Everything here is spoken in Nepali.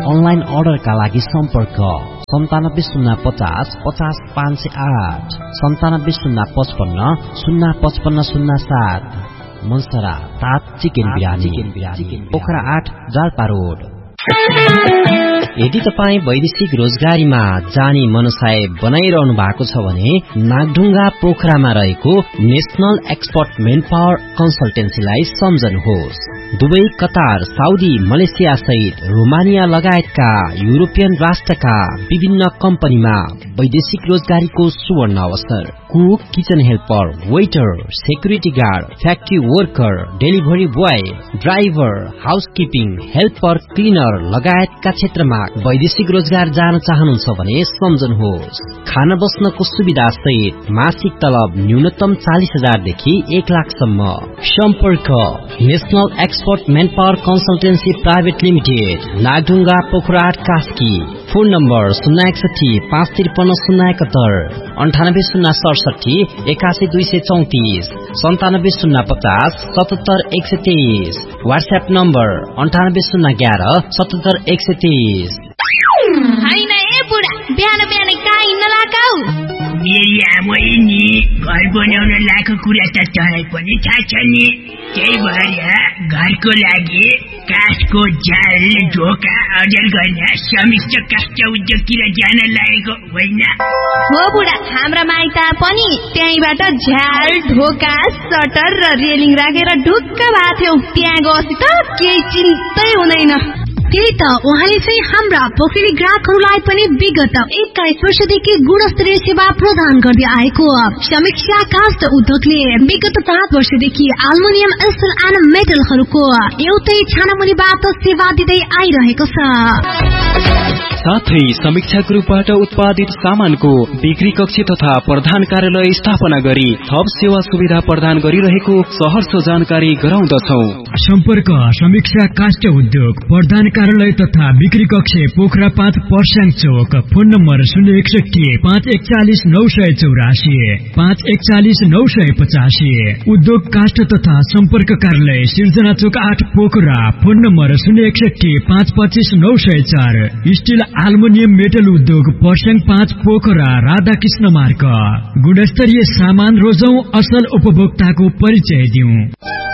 अनलाइन अर्डरका लागि सम्पर्क 9705050508 9705505507 मनसरा तात चिकन बिरयानी पोखरा 8 जाल्पा रोड। यदि तपाई वैदेशिक रोजगारीमा जाने मनसाय बनाइरहनु भएको छ भने नागढुङ्गा पोखरामा रहेको national expert main power कन्सल्टेन्सीलाई सम्झनुहोस्। Dubai, Qatar, Saudi, Malaysia सहित रोमानिया लगायतका युरोपियन राष्ट्रका विभिन्न कम्पनीमा वैदेशिक रोजगारीको सुवर्ण अवसर। Cook, kitchen helper, waiter, security guard, factory worker, delivery boy, driver, housekeeping, helper, cleaner लगायतका क्षेत्रमा वैदेशिक रोजगार जान चाहनुहुन्छ भने सम्झनुहोस्। खाना बस्नको सुविधा सहित मासिक तलब न्यूनतम 40,000 देखि 1 लाखसम्म। सम्पर्क national expert main power consultancy private limited, Nagdhunga, Pokhara 8 Kaski. Phone number 061 553 071 98 067 81234 97 123 WhatsApp number 98 77 123। हैन ए बुढा, बिहान बिहान कहाँ हिँड्न लागाउ? मेरी आमै नि घर बनाउन लाको कुरा त तँलाई पनि थाहा छ नि। त्यही भएर घरको लागि काठको जाल ढोका अर्डर गर्न समिष्ट काष्ठ उद्योगतिर जान लागेको होइन हो बुढा? हाम्रा माइता पनि त्यहीबाट झ्याल, ढोका, सटर र रेलिङ राखेर ढुक्क भएको थियौ। त्यहाँ गएपछि त केही चिन्तै हुँदैन। त्यही त उहाँले चाहिँ हाम्रा पोखरी ग्राहकहरूलाई पनि विगत 21 वर्षदेखि गुणस्तरीय सेवा प्रदान गर्दै आएको समीक्षा काष्ठ उद्योगले विगत 5 वर्षदेखि एल्युमिनियम, स्टिल एन्ड मेटलहरूको एउटै छानामुनिबाट सेवा दिँदै आइरहेको छ। साथै समीक्षा ग्रुपबाट उत्पादित सामानको बिक्री कक्ष तथा प्रधान कार्यालय स्थापना गरी थप सेवा सुविधा प्रदान गरिरहेको सहर्ष जानकारी गराउँदछौ। सम्पर्क समीक्षा काष्ठ उद्योग, प्रधान कार्यालय तथा बिक्री कक्ष, पोखरा 5 पर्स्याङ चोक। Phone number 061 541 984 541 985। उद्योग काष्ठ तथा सम्पर्क कार्यालय सिर्जना चोक 8 Pokhara. Phone number 061 525 904। Still aluminium metal उद्योग पर्स्याङ 5 पोखरा, राधाकृष्ण मार्ग। गुणस्तरीय सामान रोजौं, असल उपभोक्ताको परिचय दिउँ।